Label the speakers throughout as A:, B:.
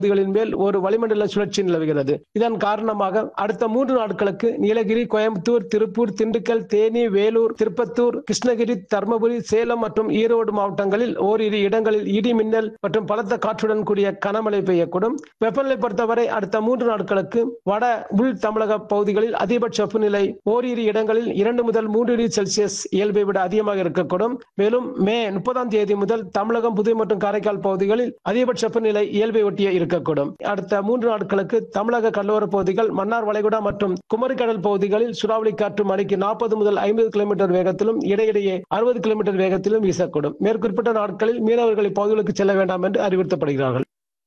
A: பகுதிகளின் மேல் ஒரு வளிமண்டல சுழற்சி நிலவுகிறது. இதன் காரணமாக அடுத்த 3 நாட்களுக்கு நீலகிரி, கோயம்புத்தூர், திருப்பூர், திண்டுக்கல், தேனி, வேலூர், திருப்பத்தூர், கிருஷ்ணகிரி, தர்மபுரி, சேலம் மற்றும் ஈரோடு மாவட்டங்களில் ஓரிரு இடங்களில் இடி மின்னல் மற்றும் பலத்த காற்றுடன் கூடிய கனமழை பெய்யக்கூடும். வெப்பநிலை பொறுத்தவரை அடுத்த 3 நாட்களுக்கு வட உள் தமிழக பகுதிகளில் அதிகபட்ச வெப்பநிலை ஓரிரு இடங்களில் 2 முதல் 3 டிகிரி செல்சியஸ் இயல்பை விட அதிகமாக இருக்கக்கூடும். மேலும் மே 30ஆம் தேதி முதல் தமிழகம், புதுவை மற்றும் காரைக்கால் பகுதிகளில் அதிகபட்ச வெப்பநிலை இயல்பை ஒட்டியே இருக்கக்கூடும். அடுத்த 3 நாட்களுக்கு தமிழக கடலோர பகுதிகள், மன்னார் வளைகுடா மற்றும் குமரிக்கடல் பகுதிகளில் சூறாவளி காற்று மணிக்கு 40 முதல் 50 கிலோமீட்டர் வேகத்திலும் இடையிடையே 60 கிலோமீட்டர் வேகத்திலும் வீசக்கூடும். மேற்குறிப்பிட்ட நாட்களில் மீனவர்கள் இப்பகுதிகளுக்கு செல்ல வேண்டாம் என்று அறிவுறுத்தப்படுகிறார்கள்.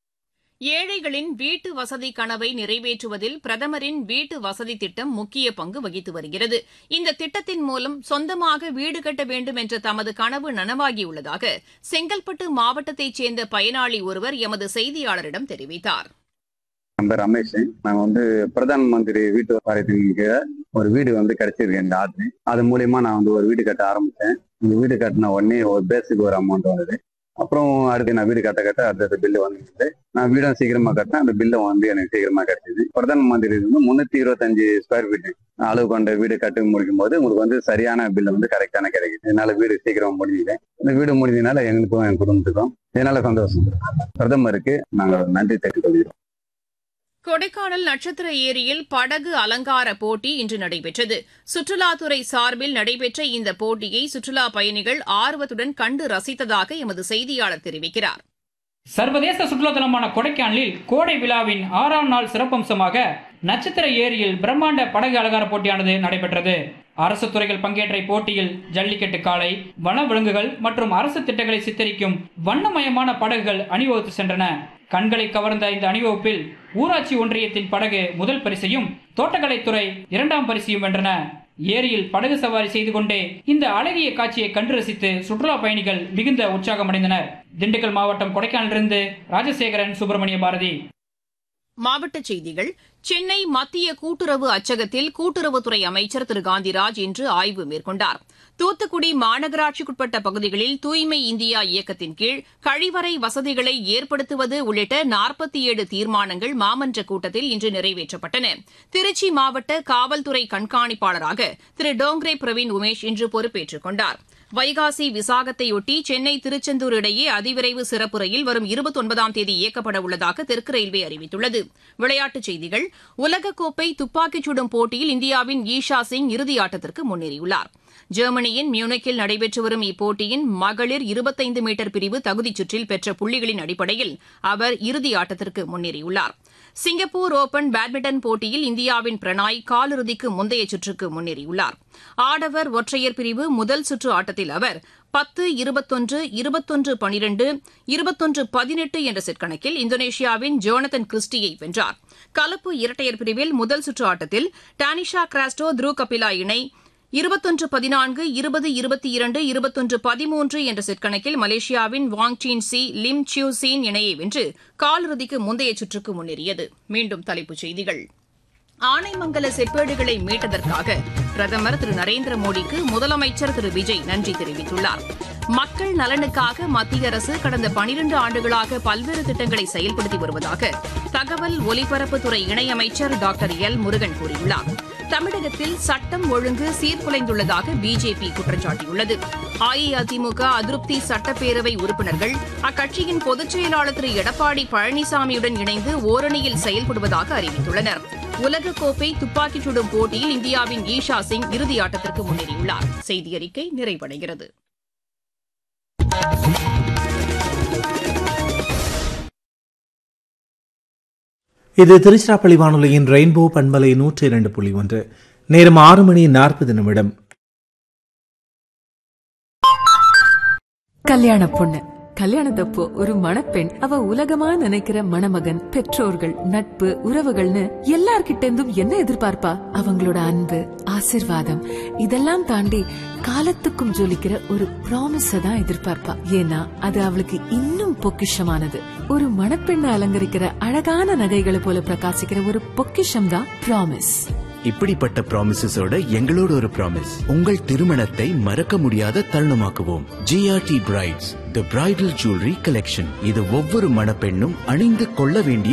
B: ஏழைகளின் வீட்டு வசதி கனவை நிறைவேற்றுவதில் பிரதமரின் வீட்டு வசதி திட்டம் முக்கிய பங்கு வகித்து வருகிறது. இந்த திட்டத்தின் மூலம் சொந்தமாக வீடு கட்ட வேண்டும் என்ற தமது கனவு நனவாகியுள்ளதாக செங்கல்பட்டு மாவட்டத்தைச் சேர்ந்த பயனாளி ஒருவர் எமது செய்தியாளரிடம் தெரிவித்தார்.
C: என் பேர் ரமேஷ். நான் பிரதான் மந்திரி வீட்டு வாரியத்தின் கீழே ஒரு வீடு கிடைச்சிருக்கேன். இந்த ஆர்டர் அது மூலியமா நான் ஒரு வீடு கட்ட ஆரம்பிச்சேன். இந்த வீடு கட்டின உடனே ஒரு பேஸுக்கு ஒரு அமௌண்ட் வந்தது. அப்புறம் அடுத்து நான் வீடு கட்ட அடுத்த பில்லு வந்துட்டு நான் வீடும் சீக்கிரமா கட்டினேன். அந்த பில்லும் எனக்கு சீக்கிரமா கிடைச்சிது. பிரதான் மந்திரி 325 ஸ்கொயர் ஃபீட் அளவு கொண்ட வீடு கட்டி முடிக்கும் போது உங்களுக்கு சரியான பில்லு கரெக்டான கிடைக்குது. இதனால வீடு சீக்கிரமா முடிஞ்சுது. இந்த வீடு முடிஞ்சதுனால எங்களுக்கும் என் குடும்பத்துக்கும் இதனால சந்தோஷம். பிரதமருக்கு நாங்கள் நன்றி தெரிவித்துக் கொள்கிறோம்.
B: கொடைக்கானல் நட்சத்திர ஏரியில் படகு அலங்கார போட்டி இன்று நடைபெற்றது. சுற்றுலாத்துறை சார்பில் நடைபெற்ற இந்த போட்டியை சுற்றுலா பயணிகள் ஆர்வத்துடன் கண்டு ரசித்ததாக எமது செய்தியாளர் தெரிவிக்கிறார்.
D: சர்வதேச சுற்றுலாத்தலமான கொடைக்கானலில் கோடை விழாவின் 6ஆம் நாள் சிறப்பம்சமாக நட்சத்திர ஏரியில் பிரம்மாண்ட படகு அலங்கார போட்டியானது நடைபெற்றது. அரசு துறைகள் பங்கேற்ற போட்டியில் ஜல்லிக்கட்டு காளை, வன விலங்குகள் மற்றும் அரசு திட்டங்களை சித்தரிக்கும் வண்ணமயமான படகுகள் அணிவகுத்து சென்றன. கண்களை கவர்ந்த இந்த அணிவகுப்பில் ஊராட்சி ஒன்றியத்தின் படகு முதல் பரிசையும், தோட்டக்கலைத்துறை 2ஆம் பரிசையும் வென்றன. ஏரியில் படகு சவாரி செய்து கொண்டே இந்த அழகிய காட்சியை கண்டு ரசித்து சுற்றுலா பயணிகள் மிகுந்த உற்சாகமடைந்தனர். திண்டுக்கல் மாவட்டம் கொடைக்கானலிலிருந்து ராஜசேகரன், சுப்பிரமணிய பாரதி.
B: மாவட்டச் செய்திகள். சென்னை மத்திய கூட்டுறவு அச்சகத்தில் கூட்டுறவுத்துறை அமைச்சர் திரு காந்திராஜ் இன்று ஆய்வு மேற்கொண்டார். தூத்துக்குடி மாநகராட்சிக்குட்பட்ட பகுதிகளில் தூய்மை இந்தியா இயக்கத்தின் கீழ் கழிவறை வசதிகளை ஏற்படுத்துவது உள்ளிட்ட 47 தீர்மானங்கள் மாமன்ற கூட்டத்தில் இன்று நிறைவேற்றப்பட்டன. திருச்சி மாவட்ட காவல்துறை கண்காணிப்பாளராக திரு டோங்ரே பிரவீன் உமேஷ் இன்று பொறுப்பேற்றுக் கொண்டார். வைகாசி விசாகத்தையொட்டி சென்னை திருச்செந்தூர் இடையே அதிவிரைவு சிறப்பு ரயில் வரும் 29ஆம் தேதி இயக்கப்பட உள்ளதாக தெற்கு ரயில்வே அறிவித்துள்ளது. விளையாட்டுச் செய்திகள். உலகக்கோப்பை துப்பாக்கிச் சுடும் போட்டியில் இந்தியாவின் ஈஷா சிங் இறுதியாட்டத்திற்கு முன்னேறியுள்ளார். ஜெர்மனியின் மியூனிக்கில் நடைபெற்று வரும் இப்போட்டியின் மகளிர் 25 மீட்டர் பிரிவு தகுதிச் சுற்றில் பெற்ற புள்ளிகளின் அடிப்படையில் அவர் இறுதியாட்டத்திற்கு முன்னேறியுள்ளார். சிங்கப்பூர் ஓபன் பேட்மிண்டன் போட்டியில் இந்தியாவின் பிரணாய் காலிறுதிக்கு முந்தைய சுற்றுக்கு முன்னேறியுள்ளார். ஆடவர் ஒற்றையர் பிரிவு முதல் சுற்று ஆட்டத்தில் அவர் 10-21, 21-12, 21-18 என்ற செட் கணக்கில் இந்தோனேஷியாவின் ஜோனதன் கிறிஸ்டியை வென்றார். கலப்பு இரட்டையர் பிரிவில் முதல் சுற்று ஆட்டத்தில் டானிஷா கிராஸ்டோ, த்ருவ் கபிலா இணை 21-14, 20-22, 21-13 என்ற செட் கணக்கில் மலேசியாவின் வாங் scene C, Lim see you scene இணையை வென்று காலிறுதிக்கு முந்தைய சுற்றுக்கு முன்னேறியது. மீண்டும் தலைப்புச் செய்திகள். ஆனைமங்கல செப்பேடுகளை மீட்டதற்காக பிரதமர் திரு நரேந்திர மோடிக்கு முதலமைச்சர் திரு விஜய் நன்றி தெரிவித்துள்ளார். மக்கள் நலனுக்காக மத்திய அரசு கடந்த 12 ஆண்டுகளாக பல்வேறு திட்டங்களை செயல்படுத்தி வருவதாக தகவல் ஒலிபரப்புத்துறை இணையமைச்சர் டாக்டர் எல் முருகன் கூறியுள்ளார். தமிழகத்தில் சட்டம் ஒழுங்கு சீர்குலைந்துள்ளதாக பிஜேபி குற்றம் சாட்டியுள்ளது. அஇஅதிமுக அதிருப்தி சட்டப்பேரவை உறுப்பினர்கள் அக்கட்சியின் பொதுச் செயலாளர் திரு எடப்பாடி பழனிசாமியுடன் இணைந்து ஓரணியில் செயல்படுவதாக அறிவித்துள்ளனர். உலகக்கோப்பை துப்பாக்கிச் சுடும் போட்டியில் இந்தியாவின் ஈஷா சிங் இறுதியாட்டத்திற்கு முன்னேறியுள்ளார். செய்தியறிக்கை நிறைவடைகிறது.
E: இது திருச்சிராப்பள்ளி வானொலியின் ரெயின்போ பண்பலை 102.1. நேரம் 6:40.
F: கல்யாண பொண்ணு கல்யாணத்தப்போ ஒரு மணப்பெண் அவ உலகமா நினைக்கிற மணமகன், பெற்றோர்கள், நட்பு, உறவுகள்னு எல்லார்கிட்ட இருந்தும் என்ன எதிர்பார்ப்பா? அவங்களோட அன்பு, ஆசிர்வாதம் இதெல்லாம் தாண்டி காலத்துக்கும் ஜொலிக்கிற ஒரு ப்ராமிஸ தான் எதிர்பார்ப்பா. ஏன்னா அது அவளுக்கு இன்னும் பொக்கிஷமானது. ஒரு மணப்பெண்ணை அலங்கரிக்கிற அழகான நகைகளை போல பிரகாசிக்கிற ஒரு பொக்கிஷம் தான் ப்ராமிஸ்.
G: இப்படிப்பட்ட ப்ராமிசஸோட எங்களோட ஒரு ப்ராமிஸ், உங்கள் திருமணத்தை மறக்க முடியாத தருணமாக்குவோம். ஜிஆர்டி பிரைட்ஸ், தி பிரைடல் ஜுவல்லரி கலெக்ஷன். இது ஒவ்வொரு மணப்பெண்ணும் அணிந்து கொள்ள வேண்டிய